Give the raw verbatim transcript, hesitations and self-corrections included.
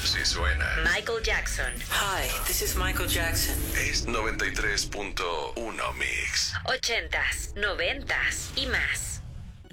Sí suena. Michael Jackson. Hi, this is Michael Jackson. Es noventa y tres punto uno Mix. Ochentas, noventas y más.